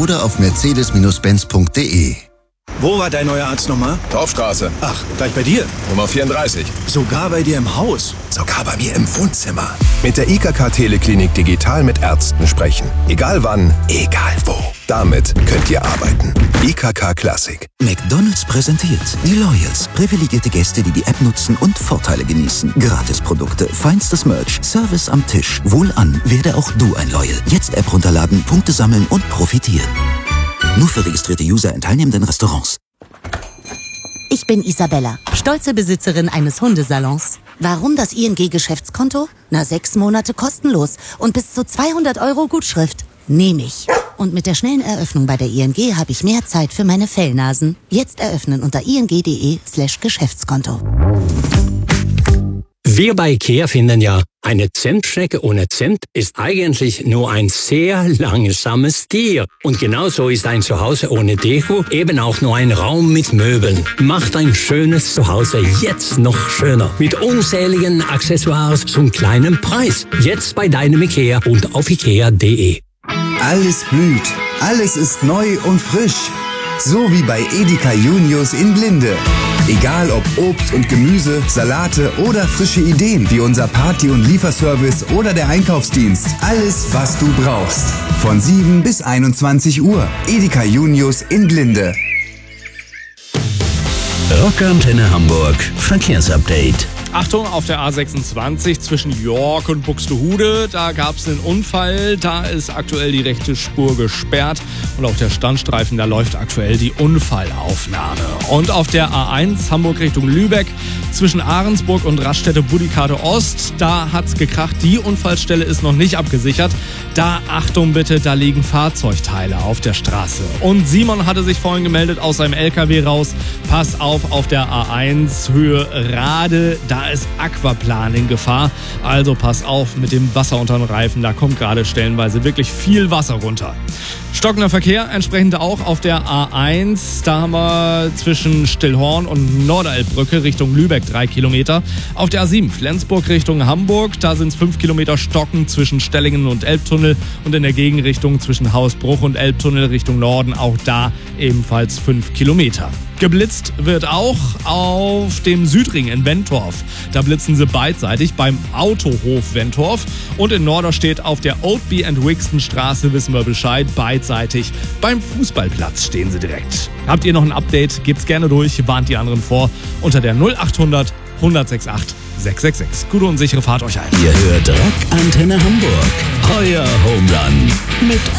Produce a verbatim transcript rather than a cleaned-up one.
oder auf mercedes Benz punkt de. Wo war dein neuer Arzt nochmal? Torfstraße. Ach, gleich bei dir? Nummer vierunddreißig. Sogar bei dir im Haus? Sogar bei mir im Wohnzimmer. Mit der I K K Teleklinik digital mit Ärzten sprechen. Egal wann, egal wo. Damit könnt ihr arbeiten. I K K Classic. McDonald's präsentiert die Loyals. Privilegierte Gäste, die die App nutzen und Vorteile genießen. Gratisprodukte, feinstes Merch, Service am Tisch. Wohlan, werde auch du ein Loyal. Jetzt App runterladen, Punkte sammeln und profitieren. Nur für registrierte User in teilnehmenden Restaurants. Ich bin Isabella, stolze Besitzerin eines Hundesalons. Warum das I N G-Geschäftskonto? Na, sechs Monate kostenlos und bis zu zweihundert Euro Gutschrift. Nehme ich. Und mit der schnellen Eröffnung bei der I N G habe ich mehr Zeit für meine Fellnasen. Jetzt eröffnen unter ing.de slash Geschäftskonto. Wir bei IKEA finden ja, eine Zentstrecke ohne Zent ist eigentlich nur ein sehr langsames Tier. Und genauso ist ein Zuhause ohne Deko eben auch nur ein Raum mit Möbeln. Macht ein schönes Zuhause jetzt noch schöner. Mit unzähligen Accessoires zum kleinen Preis. Jetzt bei deinem IKEA und auf ikea punkt de. Alles blüht, alles ist neu und frisch. So wie bei Edeka Junius in Glinde. Egal ob Obst und Gemüse, Salate oder frische Ideen wie unser Party- und Lieferservice oder der Einkaufsdienst. Alles, was du brauchst. Von sieben bis einundzwanzig Uhr. Edeka Junius in Glinde. Rockantenne Hamburg Verkehrsupdate. Achtung, auf der A sechsundzwanzig zwischen York und Buxtehude, da gab es einen Unfall, da ist aktuell die rechte Spur gesperrt und auf der Standstreifen, da läuft aktuell die Unfallaufnahme. Und auf der A eins Hamburg Richtung Lübeck zwischen Ahrensburg und Raststätte Budikade Ost, da hat's gekracht, die Unfallstelle ist noch nicht abgesichert. Da Achtung bitte, da liegen Fahrzeugteile auf der Straße. Und Simon hatte sich vorhin gemeldet aus seinem L K W raus, pass auf, auf der A eins Höhe Rade, da ist Aquaplan in Gefahr. Also pass auf mit dem Wasser unter den Reifen. Da kommt gerade stellenweise wirklich viel Wasser runter. Stockender Verkehr entsprechend auch auf der A eins. Da haben wir zwischen Stillhorn und Norderelbbrücke Richtung Lübeck drei Kilometer. Auf der A sieben Flensburg Richtung Hamburg. Da sind es fünf Kilometer Stocken zwischen Stellingen und Elbtunnel. Und in der Gegenrichtung zwischen Hausbruch und Elbtunnel Richtung Norden. Auch da ebenfalls fünf Kilometer. Geblitzt wird auch auf dem Südring in Wentorf. Da blitzen sie beidseitig beim Autohof Wentorf. Und in Norderstedt auf der Oldby and Wixton Straße wissen wir Bescheid. Beidseitig beim Fußballplatz stehen sie direkt. Habt ihr noch ein Update? Gebt's gerne durch, warnt die anderen vor unter der null achthundert hundertsechsundachtzig sechshundertsechsundsechzig. Gute und sichere Fahrt euch ein. Ihr hört Rockantenne Hamburg. Euer Homerun mit